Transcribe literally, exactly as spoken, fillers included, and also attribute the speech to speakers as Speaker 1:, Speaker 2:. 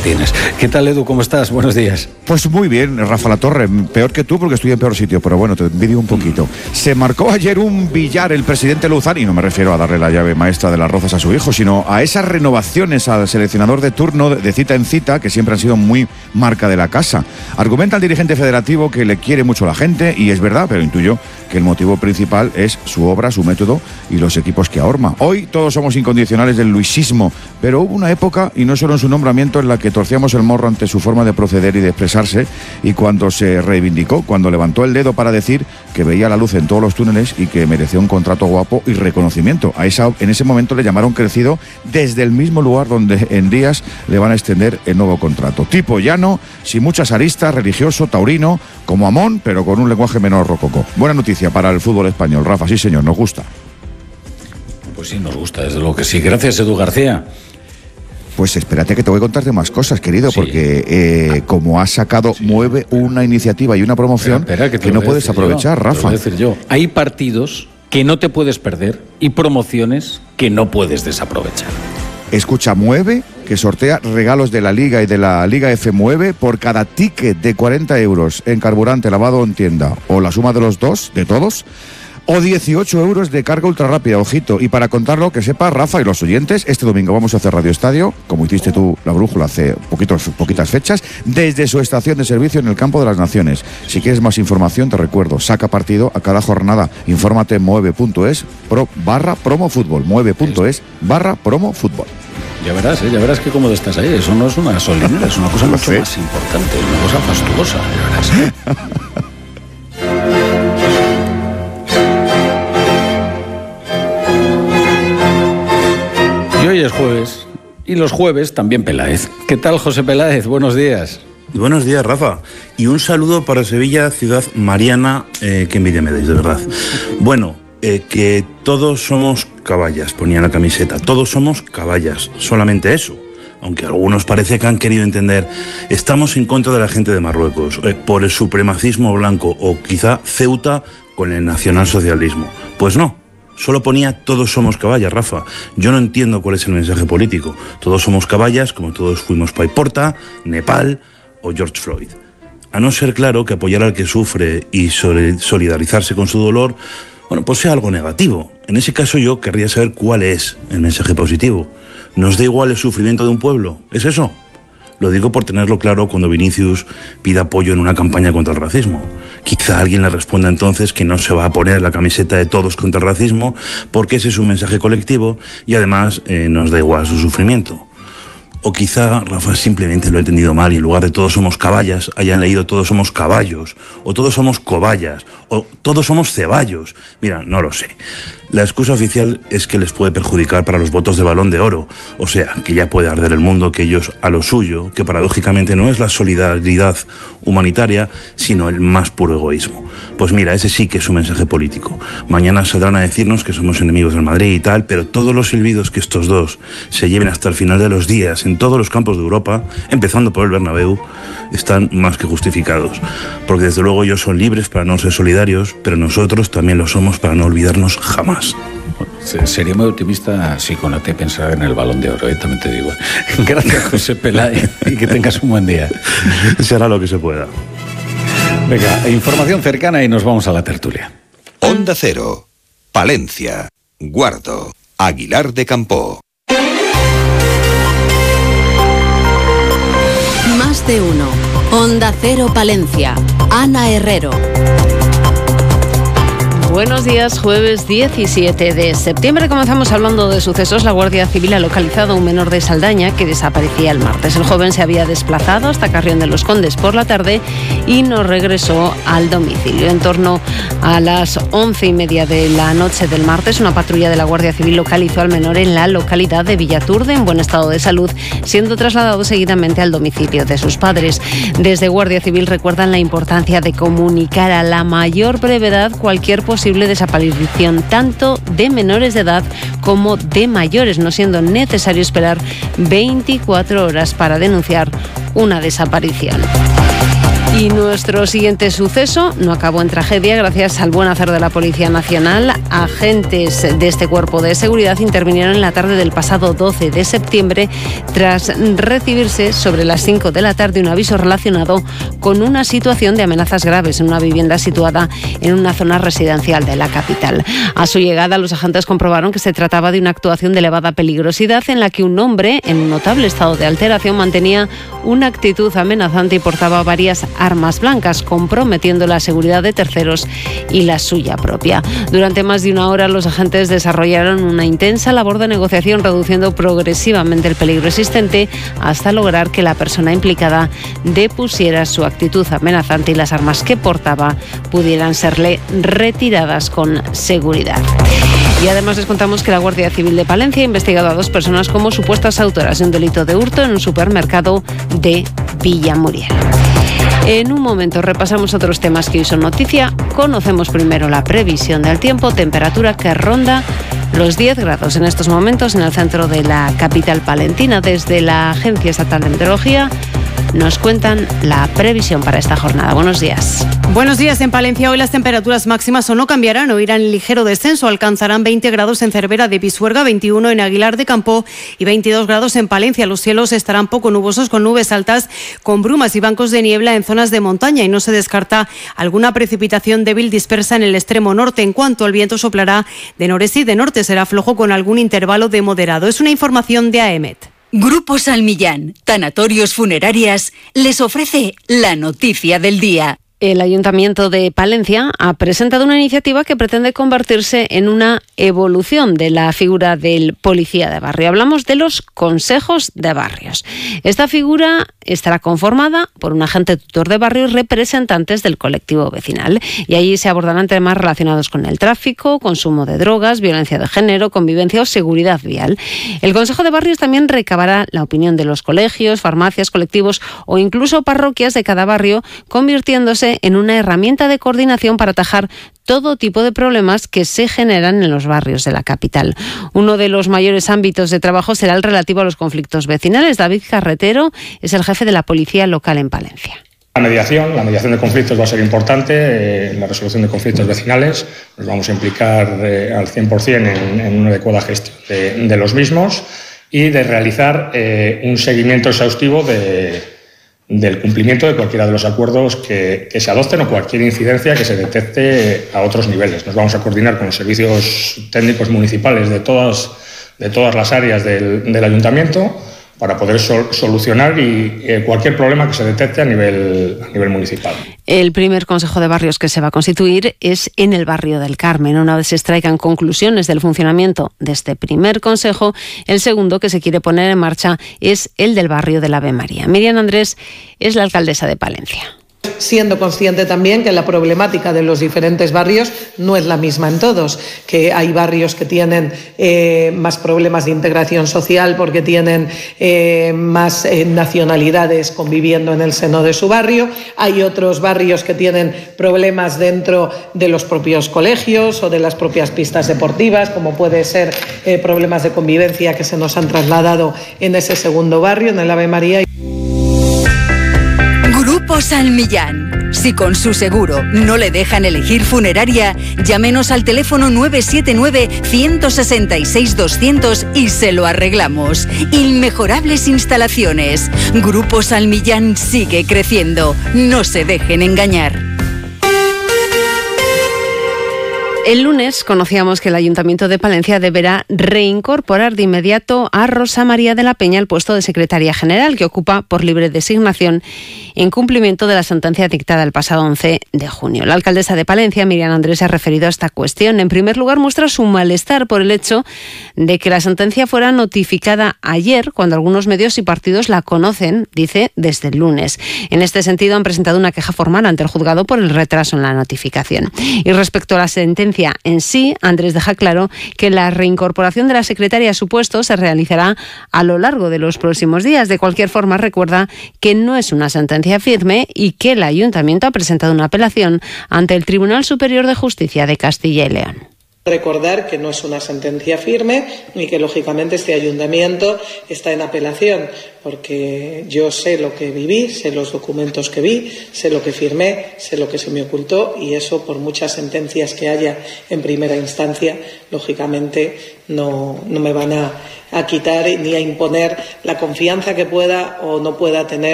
Speaker 1: tienes. ¿Qué tal, Edu? ¿Cómo estás? Buenos días.
Speaker 2: Pues muy bien, Rafa La Torre. Peor que tú porque estoy en peor sitio, pero bueno, te envidio un poquito. Mm. Se marcó ayer un billar el presidente Luzán, y no me refiero a darle la llave maestra de las rozas a su hijo, sino a esas renovaciones al seleccionador de turno de cita en cita, que siempre han sido muy marca de la casa. Argumenta el dirigente federativo que le quiere mucho la gente, y es verdad, pero intuyo que el motivo principal es su obra, su método y los equipos que ahorma. Hoy todos somos incondicionales del luisismo, pero hubo una época, y no solo en su nombramiento, en la que torcíamos el morro ante su forma de proceder y de expresarse, y cuando se reivindicó, cuando levantó el dedo para decir que veía la luz en todos los túneles y que merecía un contrato guapo y reconocimiento. A esa, en ese momento le llamaron crecido desde el mismo lugar donde en días le van a extender el nuevo contrato. Tipo llano, sin muchas aristas, religioso, taurino, como Amón, pero con un lenguaje menos rococó. Buena noticia para el fútbol español, Rafa, sí señor, nos gusta.
Speaker 1: Pues sí, nos gusta, desde luego que sí. Gracias, Edu García.
Speaker 2: Pues espérate que te voy a contarte más cosas, querido, sí. porque eh, como has sacado, sí, mueve una iniciativa y una promoción espera, espera, que, que no puedes aprovechar,
Speaker 1: yo,
Speaker 2: Rafa.
Speaker 1: Te lo voy a decir yo. Hay partidos que no te puedes perder y promociones que no puedes desaprovechar.
Speaker 2: Escucha, Mueve, que sortea regalos de la Liga y de la Liga F Mueve por cada ticket de cuarenta euros en carburante, lavado en tienda, o la suma de los dos, de todos, o dieciocho euros de carga ultra rápida, ojito. Y para contarlo, que sepa Rafa y los oyentes, este domingo vamos a hacer Radio Estadio, como hiciste tú la brújula hace poquitos, poquitas fechas, desde su estación de servicio en el Campo de las Naciones. Si quieres más información, te recuerdo, saca partido a cada jornada. Infórmate en mueve punto es pro, barra promo fútbol, mueve punto es barra promo fútbol.
Speaker 1: Ya verás, ¿eh? ya verás que cómodo estás ahí. Eso no es una solinera, es una cosa mucho más importante, una cosa fastuosa, ya verás. Y hoy es jueves, y los jueves también Peláez. ¿Qué tal, José Peláez? Buenos días.
Speaker 3: Buenos días, Rafa. Y un saludo para Sevilla, ciudad mariana, eh, que envidia me dais, de verdad. Bueno, eh, que todos somos caballas, ponía en la camiseta. Todos somos caballas, solamente eso. Aunque algunos parece que han querido entender, estamos en contra de la gente de Marruecos, eh, por el supremacismo blanco, o quizá Ceuta con el nacionalsocialismo. Pues no. Solo ponía todos somos caballas, Rafa. Yo no entiendo cuál es el mensaje político. Todos somos caballas, como todos fuimos Paiporta, Nepal o George Floyd. A no ser claro que apoyar al que sufre y solidarizarse con su dolor, bueno, pues sea algo negativo. En ese caso yo querría saber cuál es el mensaje positivo. ¿Nos da igual el sufrimiento de un pueblo? ¿Es eso? Lo digo por tenerlo claro cuando Vinicius pida apoyo en una campaña contra el racismo. Quizá alguien le responda entonces que no se va a poner la camiseta de todos contra el racismo porque ese es un mensaje colectivo y además eh, nos da igual su sufrimiento. O quizá Rafa simplemente lo ha entendido mal y en lugar de todos somos caballas hayan leído todos somos caballos, o todos somos cobayas, o todos somos ceballos. Mira, no lo sé. La excusa oficial es que les puede perjudicar para los votos de Balón de Oro, o sea, que ya puede arder el mundo, que ellos a lo suyo, que paradójicamente no es la solidaridad humanitaria, sino el más puro egoísmo. Pues mira, ese sí que es un mensaje político. Mañana saldrán a decirnos que somos enemigos del Madrid y tal, pero todos los silbidos que estos dos se lleven hasta el final de los días en todos los campos de Europa, empezando por el Bernabéu, están más que justificados. Porque desde luego ellos son libres para no ser solidarios, pero nosotros también lo somos para no olvidarnos jamás.
Speaker 1: Sería muy optimista si con A T pensara en el Balón de Oro, ¿eh? También te digo. Gracias, José Peláez, y que tengas un buen día.
Speaker 3: Será lo que se pueda.
Speaker 1: Venga, información cercana y nos vamos a la tertulia.
Speaker 4: Onda Cero, Palencia, Guardo, Aguilar de Campoo.
Speaker 5: Más de uno. Onda Cero Palencia. Ana Herrero. Buenos días, jueves diecisiete de septiembre. Comenzamos hablando de sucesos. La Guardia Civil ha localizado a un menor de Saldaña que desaparecía el martes. El joven se había desplazado hasta Carrión de los Condes por la tarde y no regresó al domicilio. En torno a las once y media de la noche del martes, una patrulla de la Guardia Civil localizó al menor en la localidad de Villaturde en buen estado de salud, siendo trasladado seguidamente al domicilio de sus padres. Desde Guardia Civil recuerdan la importancia de comunicar a la mayor brevedad cualquier posible desaparición, tanto de menores de edad como de mayores, no siendo necesario esperar veinticuatro horas para denunciar una desaparición. Y nuestro siguiente suceso no acabó en tragedia gracias al buen hacer de la Policía Nacional. Agentes de este cuerpo de seguridad intervinieron en la tarde del pasado doce de septiembre tras recibirse sobre las cinco de la tarde un aviso relacionado con una situación de amenazas graves en una vivienda situada en una zona residencial de la capital. A su llegada, los agentes comprobaron que se trataba de una actuación de elevada peligrosidad en la que un hombre en un notable estado de alteración mantenía una actitud amenazante y portaba varias armas blancas, comprometiendo la seguridad de terceros y la suya propia. Durante más de una hora, los agentes desarrollaron una intensa labor de negociación, reduciendo progresivamente el peligro existente hasta lograr que la persona implicada depusiera su actitud amenazante y las armas que portaba pudieran serle retiradas con seguridad. Y además les contamos que la Guardia Civil de Palencia ha investigado a dos personas como supuestas autoras de un delito de hurto en un supermercado de Villamuriel. En un momento repasamos otros temas que hoy son noticia. Conocemos primero la previsión del tiempo, temperatura que ronda los diez grados en estos momentos en el centro de la capital palentina. Desde la Agencia Estatal de Meteorología nos cuentan la previsión para esta jornada. Buenos días.
Speaker 6: Buenos días. En Palencia hoy las temperaturas máximas o no cambiarán o irán en ligero descenso. Alcanzarán veinte grados en Cervera de Pisuerga, veintiuno en Aguilar de Campoo y veintidós grados en Palencia. Los cielos estarán poco nubosos con nubes altas, con brumas y bancos de niebla en zonas de montaña y no se descarta alguna precipitación débil dispersa en el extremo norte. En cuanto al viento, soplará de noreste y de norte. Será flojo con algún intervalo de moderado. Es una información de A E M E T.
Speaker 7: Grupo Salmillán, Tanatorios Funerarias, les ofrece la noticia del día.
Speaker 5: El Ayuntamiento de Palencia ha presentado una iniciativa que pretende convertirse en una evolución de la figura del policía de barrio. Hablamos de los consejos de barrios. Esta figura estará conformada por un agente tutor de barrio y representantes del colectivo vecinal. Y allí se abordarán temas relacionados con el tráfico, consumo de drogas, violencia de género, convivencia o seguridad vial. El Consejo de Barrios también recabará la opinión de los colegios, farmacias, colectivos o incluso parroquias de cada barrio, convirtiéndose en una herramienta de coordinación para atajar todo tipo de problemas que se generan en los barrios de la capital. Uno de los mayores ámbitos de trabajo será el relativo a los conflictos vecinales. David Carretero es el jefe de la policía local en Palencia.
Speaker 8: La mediación, la mediación de conflictos va a ser importante, eh, la resolución de conflictos vecinales. Nos vamos a implicar eh, al cien por ciento en, en una adecuada gestión de, de los mismos y de realizar eh, un seguimiento exhaustivo de del cumplimiento de cualquiera de los acuerdos que, que se adopten o cualquier incidencia que se detecte a otros niveles. Nos vamos a coordinar con los servicios técnicos municipales de todas, de todas las áreas del, del ayuntamiento para poder sol, solucionar y, eh, cualquier problema que se detecte a nivel, a nivel municipal.
Speaker 5: El primer consejo de barrios que se va a constituir es en el barrio del Carmen. Una vez se extraigan conclusiones del funcionamiento de este primer consejo, el segundo que se quiere poner en marcha es el del barrio de la Ave María. Miriam Andrés es la alcaldesa de Palencia.
Speaker 9: Siendo consciente también que la problemática de los diferentes barrios no es la misma en todos, que hay barrios que tienen eh, más problemas de integración social porque tienen eh, más eh, nacionalidades conviviendo en el seno de su barrio, hay otros barrios que tienen problemas dentro de los propios colegios o de las propias pistas deportivas, como puede ser eh, problemas de convivencia que se nos han trasladado en ese segundo barrio, en el Ave María.
Speaker 7: Grupo Salmillán. Si con su seguro no le dejan elegir funeraria, llámenos al teléfono nueve siete nueve, uno seis seis, doscientos y se lo arreglamos. Inmejorables instalaciones. Grupo Salmillán sigue creciendo. No se dejen engañar.
Speaker 5: El lunes conocíamos que el Ayuntamiento de Palencia deberá reincorporar de inmediato a Rosa María de la Peña al puesto de secretaria general que ocupa por libre designación en cumplimiento de la sentencia dictada el pasado once de junio. La alcaldesa de Palencia, Miriam Andrés, se ha referido a esta cuestión. En primer lugar, muestra su malestar por el hecho de que la sentencia fuera notificada ayer, cuando algunos medios y partidos la conocen, dice, desde el lunes. En este sentido, han presentado una queja formal ante el juzgado por el retraso en la notificación. Y respecto a la sentencia en sí, Andrés deja claro que la reincorporación de la secretaria a su puesto se realizará a lo largo de los próximos días. De cualquier forma, recuerda que no es una sentencia firme y que el Ayuntamiento ha presentado una apelación ante el Tribunal Superior de Justicia de Castilla y León.
Speaker 9: Recordar que no es una sentencia firme y que, lógicamente, este ayuntamiento está en apelación, porque yo sé lo que viví, sé los documentos que vi, sé lo que firmé, sé lo que se me ocultó, y eso, por muchas sentencias que haya en primera instancia, lógicamente no, no me van a, a quitar ni a imponer la confianza que pueda o no pueda tener